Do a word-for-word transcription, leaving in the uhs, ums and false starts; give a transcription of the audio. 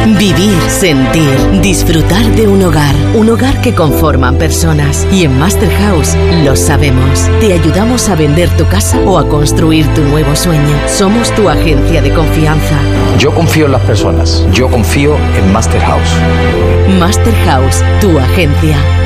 Vivir, sentir, disfrutar de un hogar. Un hogar que conforman personas. Y en Master House lo sabemos. Te ayudamos a vender tu casa o a construir tu nuevo sueño. Somos tu agencia de confianza. Yo confío en las personas. Yo confío en Master House. Master House, tu agencia.